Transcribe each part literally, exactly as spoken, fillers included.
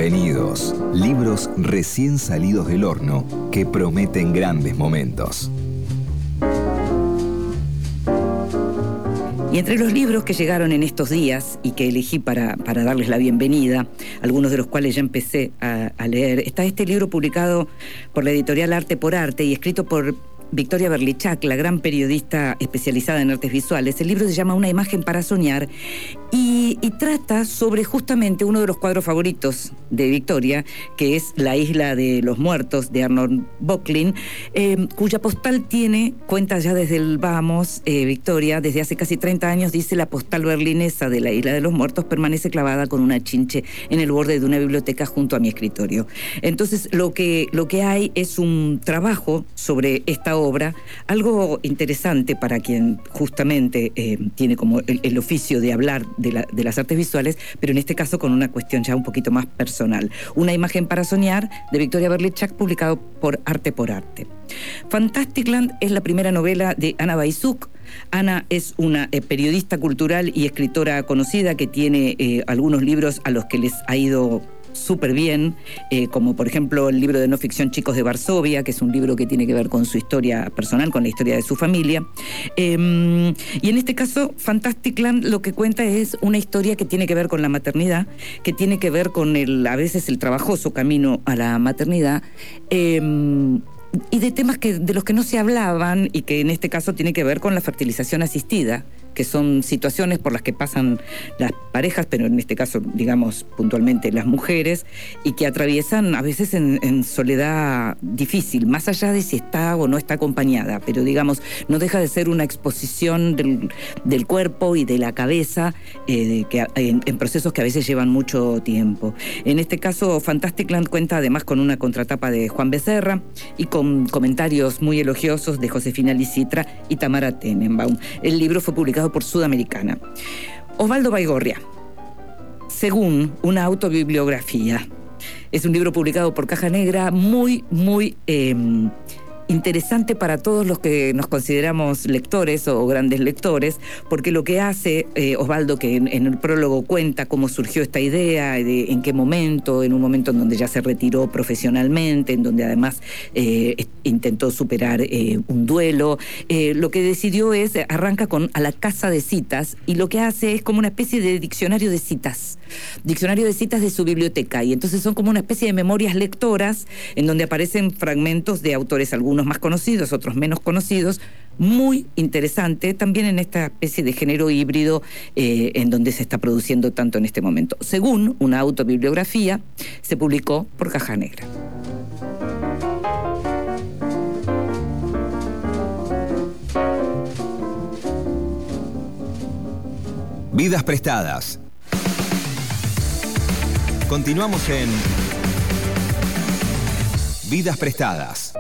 Bienvenidos. Libros recién salidos del horno que prometen grandes momentos. Y entre los libros que llegaron en estos días y que elegí para, para darles la bienvenida, algunos de los cuales ya empecé a, a leer, está este libro publicado por la editorial Arte por Arte y escrito por Victoria Berlichak, la gran periodista especializada en artes visuales. El libro se llama Una imagen para soñar y, y trata sobre justamente uno de los cuadros favoritos de Victoria, que es La isla de los muertos de Arnold Böcklin, eh, cuya postal tiene, cuenta ya desde el vamos, eh, Victoria, desde hace casi treinta años, dice: la postal berlinesa de la isla de los muertos permanece clavada con una chinche en el borde de una biblioteca junto a mi escritorio. Entonces lo que, lo que hay es un trabajo sobre esta obra obra, algo interesante para quien justamente eh, tiene como el, el oficio de hablar de, la, de las artes visuales, pero en este caso con una cuestión ya un poquito más personal. Una imagen para soñar, de Victoria Berlichak, publicado por Arte por Arte. Fantasticland es la primera novela de Ana Baizuk. Ana es una eh, periodista cultural y escritora conocida que tiene eh, algunos libros a los que les ha ido súper bien, eh, como por ejemplo el libro de no ficción Chicos de Varsovia, que es un libro que tiene que ver con su historia personal, con la historia de su familia. Eh, y en este caso, Fantasticland lo que cuenta es una historia que tiene que ver con la maternidad, que tiene que ver con el, a veces el trabajoso camino a la maternidad, eh, y de temas que, de los que no se hablaban y que en este caso tiene que ver con la fertilización asistida, que son situaciones por las que pasan las parejas, pero en este caso, digamos, puntualmente las mujeres, y que atraviesan a veces en, en soledad difícil, más allá de si está o no está acompañada, pero digamos, no deja de ser una exposición del, del cuerpo y de la cabeza eh, de que, en, en procesos que a veces llevan mucho tiempo. En este caso, Fantasticland cuenta además con una contratapa de Juan Becerra y con comentarios muy elogiosos de Josefina Licitra y Tamara Tenenbaum. El libro fue publicado por Sudamericana. Osvaldo Baigorria, Según, una autobibliografía. Es un libro publicado por Caja Negra, muy, muy eh, interesante para todos los que nos consideramos lectores o grandes lectores, porque lo que hace eh, Osvaldo, que en, en el prólogo cuenta cómo surgió esta idea, de en qué momento, en un momento en donde ya se retiró profesionalmente, en donde además eh, intentó superar eh, un duelo, eh, lo que decidió es, arranca con A la casa de citas, y lo que hace es como una especie de diccionario de citas, diccionario de citas de su biblioteca, y entonces son como una especie de memorias lectoras en donde aparecen fragmentos de autores, algunos más conocidos, otros menos conocidos, muy interesante, también en esta especie de género híbrido eh, en donde se está produciendo tanto en este momento. Según, una autobibliografía, se publicó por Caja Negra. Vidas prestadas. Continuamos en Vidas prestadas.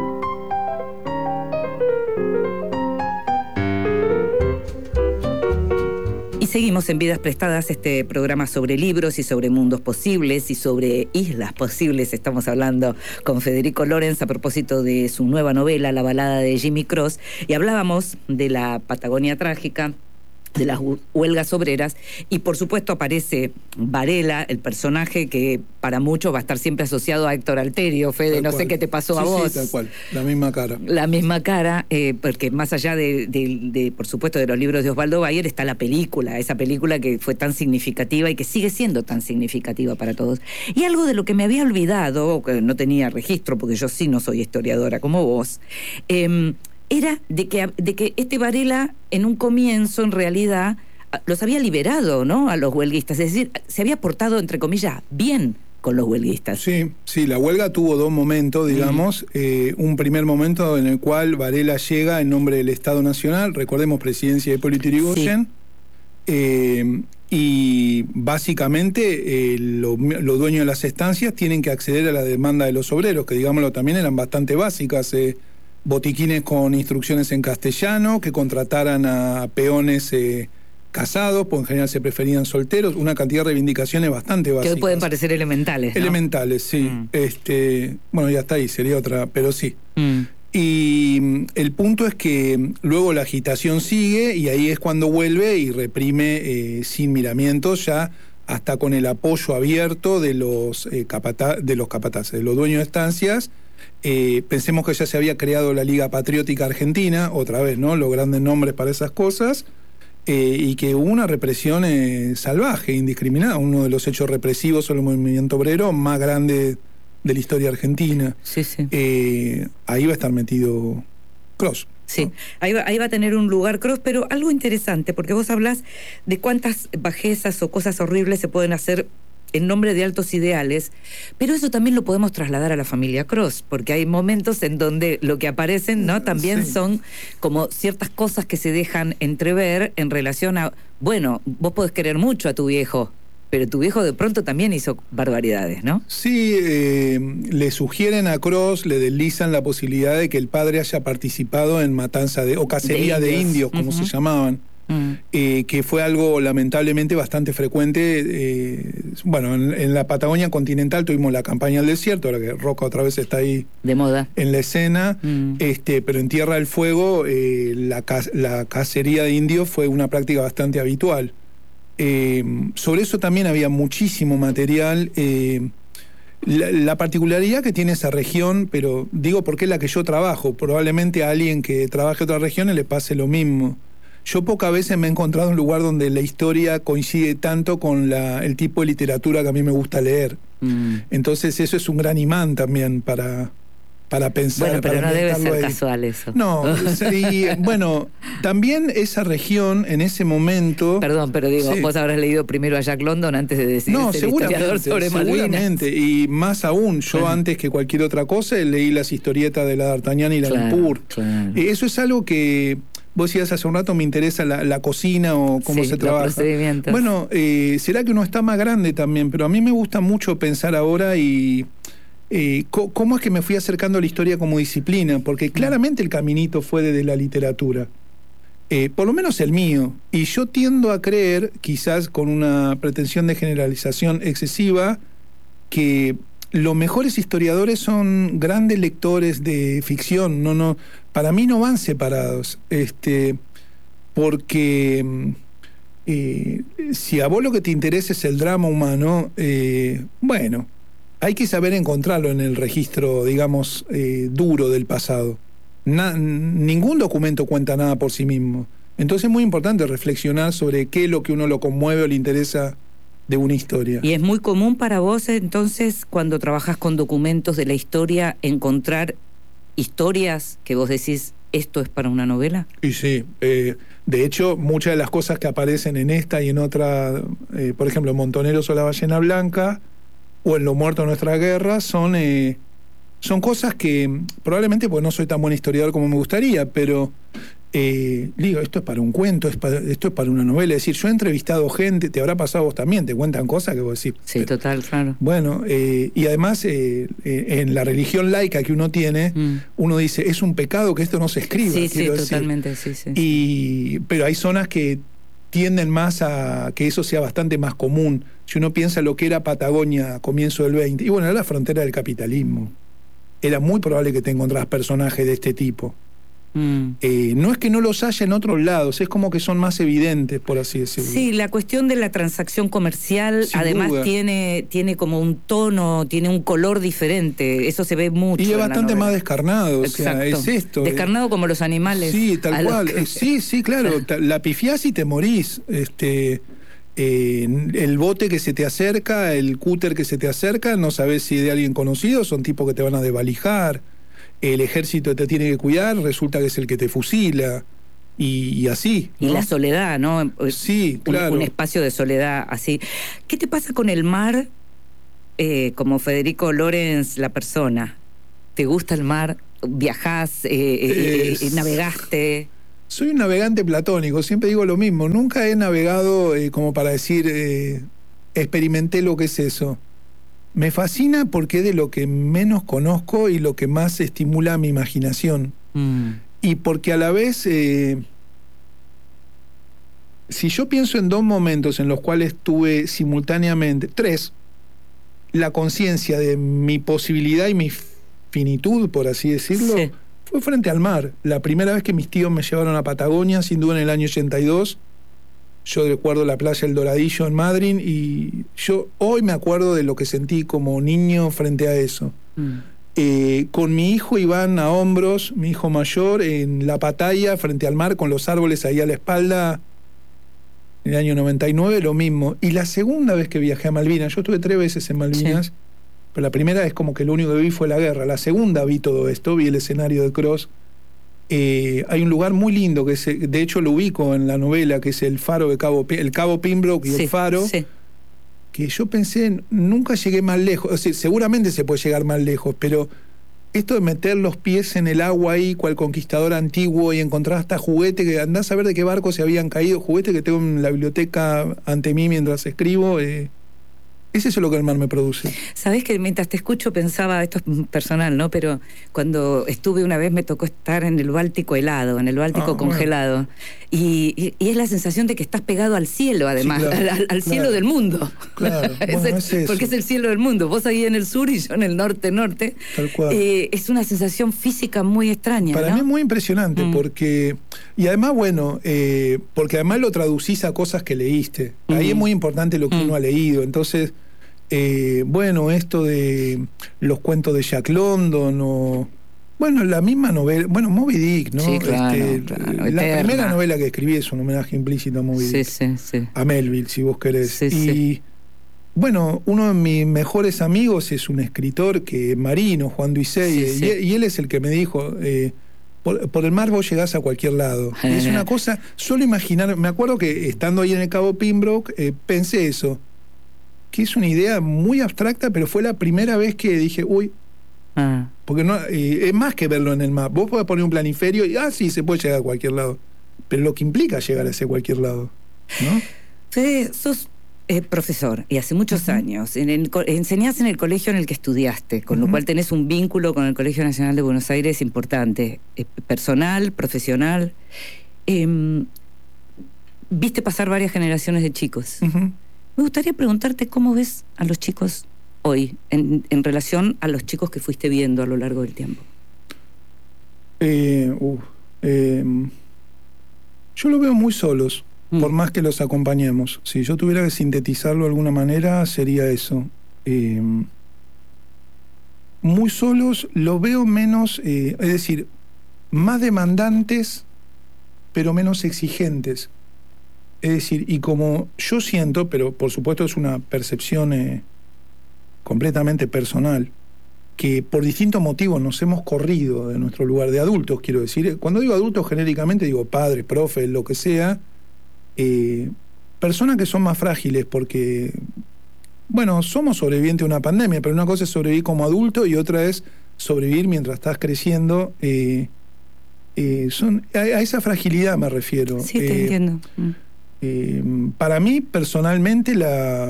Y seguimos en Vidas Prestadas, este programa sobre libros y sobre mundos posibles y sobre islas posibles. Estamos hablando con Federico Lorenz a propósito de su nueva novela, La balada de Jimmy Cross, y hablábamos de la Patagonia trágica, de las huelgas obreras, y por supuesto aparece Varela, el personaje que para muchos va a estar siempre asociado a Héctor Alterio. Fede, tal no cual. Sé qué te pasó sí, a vos. Sí, tal cual, la misma cara. La misma cara, eh, porque más allá de, de, de, por supuesto, de los libros de Osvaldo Bayer, está la película, esa película que fue tan significativa y que sigue siendo tan significativa para todos. Y algo de lo que me había olvidado, que no tenía registro, porque yo sí no soy historiadora como vos, eh, era de que, de que este Varela en un comienzo en realidad los había liberado, ¿no?, a los huelguistas, es decir, se había portado, entre comillas, bien con los huelguistas. Sí, sí, la huelga tuvo dos momentos, digamos, mm. eh, un primer momento en el cual Varela llega en nombre del Estado Nacional, recordemos presidencia de Hipólito Yrigoyen, sí. eh, y básicamente eh, los lo dueños de las estancias tienen que acceder a la demanda de los obreros, que digámoslo también eran bastante básicas, eh, botiquines con instrucciones en castellano, que contrataran a peones eh, casados, porque en general se preferían solteros, una cantidad de reivindicaciones bastante básicas. Que pueden parecer elementales, ¿no? Elementales, sí. Mm. Este, bueno, ya está ahí, sería otra, pero sí. Mm. Y el punto es que luego la agitación sigue y ahí es cuando vuelve y reprime eh, sin miramientos ya hasta con el apoyo abierto de los, eh, capata de los capataces, de los dueños de estancias. Eh, pensemos que ya se había creado la Liga Patriótica Argentina, otra vez, ¿no? Los grandes nombres para esas cosas, eh, y que hubo una represión eh, salvaje, indiscriminada, uno de los hechos represivos sobre el movimiento obrero más grande de la historia argentina. Sí, sí. Eh, ahí va a estar metido Cros. Sí, ahí va, ahí va a tener un lugar Cros, pero algo interesante, porque vos hablás de cuántas bajezas o cosas horribles se pueden hacer en nombre de altos ideales, pero eso también lo podemos trasladar a la familia Cros, porque hay momentos en donde lo que aparecen, ¿no? También sí. son como ciertas cosas que se dejan entrever en relación a, bueno, vos podés querer mucho a tu viejo, pero tu viejo de pronto también hizo barbaridades, ¿no? Sí, eh, le sugieren a Cros, le deslizan la posibilidad de que el padre haya participado en matanza de, o cacería de indios, de indios como uh-huh. se llamaban. Mm. Eh, que fue algo lamentablemente bastante frecuente. Eh, bueno, en, en la Patagonia continental tuvimos la campaña del desierto, ahora que Roca otra vez está ahí de moda en la escena, mm. este, pero en Tierra del Fuego eh, la, la cacería de indios fue una práctica bastante habitual. Eh, sobre eso también había muchísimo material. Eh, la, la particularidad que tiene esa región, pero digo porque es la que yo trabajo, probablemente a alguien que trabaje en otras regiones le pase lo mismo. Yo pocas veces me he encontrado un lugar donde la historia coincide tanto con la, el tipo de literatura que a mí me gusta leer. Mm. Entonces eso es un gran imán también para, para pensar. Bueno, pero para no debe ser ahí. casual eso. No, y, bueno, también esa región en ese momento... Perdón, pero digo, sí. vos habrás leído primero a Jack London antes de decir no, ser historiador sobre seguramente, Malvinas. Y más aún, yo claro. antes que cualquier otra cosa leí las historietas de la D'Artagnan y la claro, Nippur. Claro. Eso es algo que... Vos decías hace un rato, me interesa la, la cocina o cómo sí, se trabaja. Los procedimientos. Bueno, eh, será que uno está más grande también, pero a mí me gusta mucho pensar ahora y eh, co cómo es que me fui acercando a la historia como disciplina, porque claramente el caminito fue desde la literatura, eh, por lo menos el mío. Y yo tiendo a creer, quizás con una pretensión de generalización excesiva, que los mejores historiadores son grandes lectores de ficción. No, no, para mí no van separados, este, porque eh, si a vos lo que te interesa es el drama humano, eh, bueno, hay que saber encontrarlo en el registro, digamos, eh, duro del pasado. Na, ningún documento cuenta nada por sí mismo. Entonces es muy importante reflexionar sobre qué es lo que uno lo conmueve o le interesa de una historia. ¿Y es muy común para vos entonces, cuando trabajás con documentos de la historia, encontrar historias que vos decís, esto es para una novela? Y sí, eh, de hecho, muchas de las cosas que aparecen en esta y en otra, eh, por ejemplo, en Montoneros o La Ballena Blanca, o en Los Muertos de Nuestra Guerra, son, eh, son cosas que probablemente, pues no soy tan buen historiador como me gustaría, pero... Eh, digo, esto es para un cuento, es para, esto es para una novela. Es decir, yo he entrevistado gente, te habrá pasado a vos también, te cuentan cosas que vos decís. Sí, pero, total, claro. Bueno, eh, y además eh, eh, en la religión laica que uno tiene, mm. uno dice, es un pecado que esto no se escriba. Sí, sí, decir. totalmente, sí, sí. Y, pero hay zonas que tienden más a que eso sea bastante más común. Si uno piensa lo que era Patagonia a comienzo del veinte, y bueno, era la frontera del capitalismo. Era muy probable que te encontrás personajes de este tipo. Mm. Eh, no es que no los haya en otros lados, es como que son más evidentes, por así decirlo. Sí, la cuestión de la transacción comercial Sin además tiene, tiene como un tono, tiene un color diferente, eso se ve mucho. Y es bastante más descarnado, o sea, es esto. Descarnado eh. como los animales. Sí, tal cual. Que... Sí, sí, claro, la pifiás y te morís. Este, eh, el bote que se te acerca, el cúter que se te acerca, no sabes si es de alguien conocido, son tipos que te van a desvalijar. El ejército te tiene que cuidar, resulta que es el que te fusila, y, y así, ¿no? Y la soledad, ¿no? Sí, claro. Un, un espacio de soledad así. ¿Qué te pasa con el mar, eh, como Federico Lorenz, la persona? ¿Te gusta el mar? ¿Viajás? Eh, es... eh, ¿Navegaste? Soy un navegante platónico, siempre digo lo mismo. Nunca he navegado eh, como para decir, eh, experimenté lo que es eso. Me fascina porque es de lo que menos conozco y lo que más estimula mi imaginación. Mm. Y porque a la vez, eh, si yo pienso en dos momentos en los cuales tuve simultáneamente, tres, la conciencia de mi posibilidad y mi finitud, por así decirlo, sí. fue frente al mar. La primera vez que mis tíos me llevaron a Patagonia, sin duda en el año ochenta y dos, Yo recuerdo la playa El Doradillo en Madrid y yo hoy me acuerdo de lo que sentí como niño frente a eso. Mm. Eh, con mi hijo Iván a hombros, mi hijo mayor, en la Pataya, frente al mar, con los árboles ahí a la espalda, en el año noventa y nueve, lo mismo. Y la segunda vez que viajé a Malvinas, yo estuve tres veces en Malvinas, sí. Pero la primera es como que lo único que vi fue la guerra. La segunda vi todo esto, vi el escenario de Cross. Eh, hay un lugar muy lindo, que es, de hecho lo ubico en la novela, que es el faro de Cabo, el Cabo Pembroke y sí, el faro, sí. Que yo pensé, nunca llegué más lejos, o sea, seguramente se puede llegar más lejos, pero esto de meter los pies en el agua ahí, cual conquistador antiguo, y encontrar hasta juguete, que andás a ver de qué barco se habían caído, juguete que tengo en la biblioteca ante mí mientras escribo, eh, es eso lo que el mar me produce. Sabés que mientras te escucho pensaba, esto es personal, ¿no? Pero cuando estuve una vez me tocó estar en el Báltico helado, en el Báltico ah, congelado. Bueno. Y, y, y es la sensación de que estás pegado al cielo, además, sí, claro, al, al claro. cielo del mundo. Claro, es bueno, el, es eso. Porque es el cielo del mundo. Vos ahí en el sur y yo en el norte-norte. Tal cual. Eh, es una sensación física muy extraña, Para ¿no? mí es muy impresionante, mm. porque... Y además, bueno, eh, porque además lo traducís a cosas que leíste. Mm. Ahí es muy importante lo que mm. uno ha leído. Entonces... Eh, bueno, esto de los cuentos de Jack London o... Bueno, la misma novela... Bueno, Moby Dick, ¿no? Sí, claro, este, claro, la eterna. primera novela que escribí es un homenaje implícito a Moby sí, Dick. Sí, sí. A Melville, si vos querés. Sí, y sí. bueno, uno de mis mejores amigos es un escritor que es marino, Juan Duisey, sí, sí. Y, y él es el que me dijo... Eh, por, por el mar vos llegás a cualquier lado. Y es una cosa... Solo imaginar... Me acuerdo que estando ahí en el Cabo Pembroke eh, pensé eso... que es una idea muy abstracta, pero fue la primera vez que dije, uy, ah. porque no eh, es más que verlo en el mapa. Vos podés poner un planiferio y, ah, sí, se puede llegar a cualquier lado. Pero lo que implica llegar a ese cualquier lado, ¿no? Fede, sos eh, profesor, y hace muchos uh-huh. años. En el, enseñás en el colegio en el que estudiaste, con uh-huh. lo cual tenés un vínculo con el Colegio Nacional de Buenos Aires importante, eh, personal, profesional. Eh, viste pasar varias generaciones de chicos. Uh-huh. Me gustaría preguntarte cómo ves a los chicos hoy, en, en relación a los chicos que fuiste viendo a lo largo del tiempo. Eh, uh, eh, yo los veo muy solos, mm. por más que los acompañemos. Si yo tuviera que sintetizarlo de alguna manera, sería eso. Eh, muy solos, los veo menos, eh, es decir, más demandantes, pero menos exigentes. Es decir, y como yo siento, pero por supuesto es una percepción eh, completamente personal, que por distintos motivos nos hemos corrido de nuestro lugar de adultos, quiero decir. Cuando digo adultos, genéricamente digo padres, profes, lo que sea. Eh, personas que son más frágiles porque, bueno, somos sobrevivientes de una pandemia, pero una cosa es sobrevivir como adulto y otra es sobrevivir mientras estás creciendo. Eh, eh, son, a, a esa fragilidad me refiero. Sí, te eh, entiendo. Mm. Eh, para mí, personalmente, la,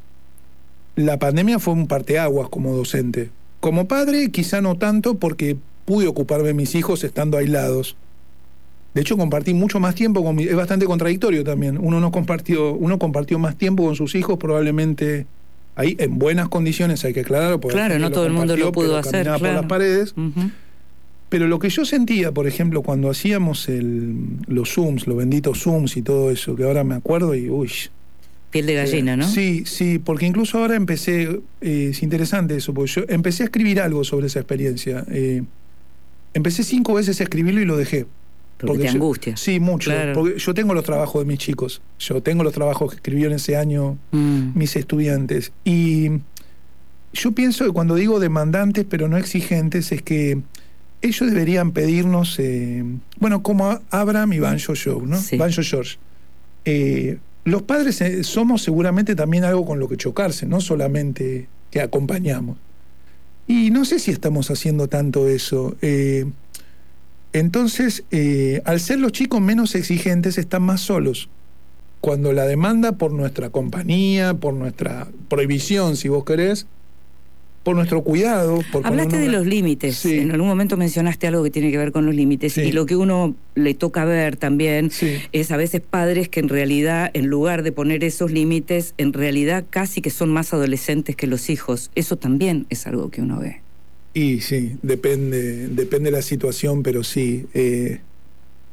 la pandemia fue un parteaguas como docente. Como padre, quizá no tanto, porque pude ocuparme de mis hijos estando aislados. De hecho, compartí mucho más tiempo con mi, es bastante contradictorio también. Uno no compartió, uno compartió más tiempo con sus hijos, probablemente ahí en buenas condiciones, hay que aclararlo. Claro, no todo el mundo lo pudo hacer. Claro. Por las paredes. Uh-huh. Pero lo que yo sentía, por ejemplo, cuando hacíamos el, los Zooms, los benditos Zooms y todo eso, que ahora me acuerdo y uy. Piel de gallina, eh, ¿no? Sí, sí, porque incluso ahora empecé, eh, es interesante eso, porque yo empecé a escribir algo sobre esa experiencia. Eh, empecé cinco veces a escribirlo y lo dejé. Porque, porque te yo, angustia. Sí, mucho. Claro. Porque yo tengo los trabajos de mis chicos. Yo tengo los trabajos que escribieron ese año mm. mis estudiantes. Y yo pienso que cuando digo demandantes, pero no exigentes, es que ellos deberían pedirnos, eh, bueno, como Abraham y Banjo Joe, ¿no? Sí. Banjo George. Eh, los padres eh, somos seguramente también algo con lo que chocarse, no solamente que acompañamos. Y no sé si estamos haciendo tanto eso. Eh, entonces, eh, al ser los chicos menos exigentes, están más solos. Cuando la demanda por nuestra compañía, por nuestra prohibición, si vos querés, por nuestro cuidado. Por Hablaste uno... de los límites. Sí. En algún momento mencionaste algo que tiene que ver con los límites. Sí. Y lo que uno le toca ver también sí. es a veces padres que en realidad, en lugar de poner esos límites, en realidad casi que son más adolescentes que los hijos. Eso también es algo que uno ve. Y sí, depende, depende de la situación, pero sí. Eh,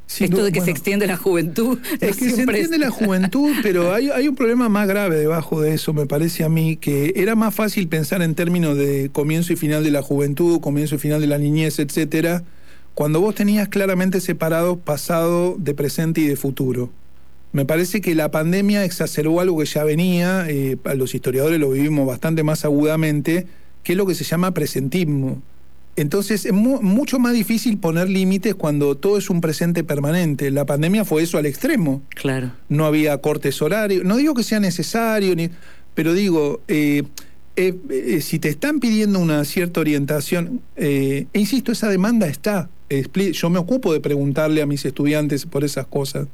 Sin Esto duda, de que bueno, se extiende la juventud. Es que se siempre entiende la juventud, pero hay, hay un problema más grave debajo de eso, me parece a mí, que era más fácil pensar en términos de comienzo y final de la juventud, comienzo y final de la niñez, etcétera, cuando vos tenías claramente separados pasado, de presente y de futuro. Me parece que la pandemia exacerbó algo que ya venía, eh, los historiadores lo vivimos bastante más agudamente, que es lo que se llama presentismo. Entonces es mu mucho más difícil poner límites cuando todo es un presente permanente. La pandemia fue eso al extremo. Claro. No había cortes horarios. No digo que sea necesario, ni, pero digo, eh, eh, eh, si te están pidiendo una cierta orientación, eh, e insisto, esa demanda está. Yo me ocupo de preguntarle a mis estudiantes por esas cosas.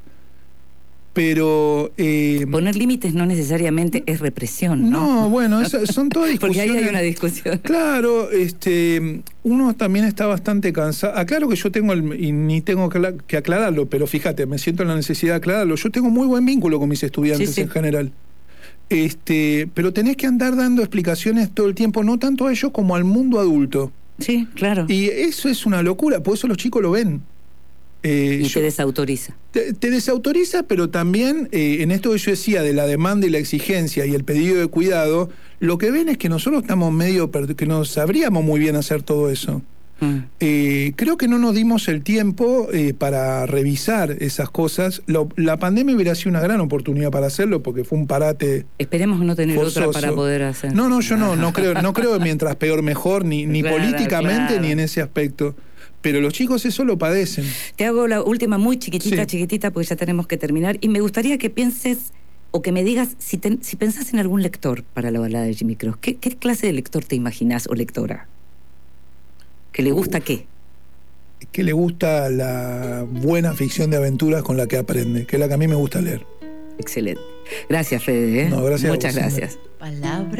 Pero... Eh, poner límites no necesariamente es represión, ¿no? No, bueno, eso, son todas discusiones. Porque ahí hay una discusión. Claro, este, uno también está bastante cansado. Aclaro que yo tengo, el, y ni tengo que aclararlo, pero fíjate, me siento en la necesidad de aclararlo. Yo tengo muy buen vínculo con mis estudiantes sí, sí. en general. Este, pero tenés que andar dando explicaciones todo el tiempo, no tanto a ellos como al mundo adulto. Sí, claro. Y eso es una locura, por eso los chicos lo ven. Eh, y yo, te desautoriza. Te, te desautoriza, pero también eh, en esto que yo decía de la demanda y la exigencia y el pedido de cuidado, lo que ven es que nosotros estamos medio, que no sabríamos muy bien hacer todo eso. Mm. Eh, creo que no nos dimos el tiempo eh, para revisar esas cosas. Lo, la pandemia hubiera sido una gran oportunidad para hacerlo porque fue un parate. Esperemos no tener forzoso. Otra para poder hacer. No, no, yo no, no creo, no creo mientras peor mejor, ni, ni claro, políticamente claro. ni en ese aspecto. Pero los chicos eso lo padecen. Te hago la última muy chiquitita, sí. chiquitita, porque ya tenemos que terminar. Y me gustaría que pienses, o que me digas, si, te, si pensás en algún lector para la balada de Jimmy Cross, ¿qué, qué clase de lector te imaginás o lectora? ¿Que le gusta uh, qué? Que le gusta la buena ficción de aventuras con la que aprende, que es la que a mí me gusta leer. Excelente. Gracias, Fede. ¿eh? No, gracias Muchas a vos, gracias. Palabra.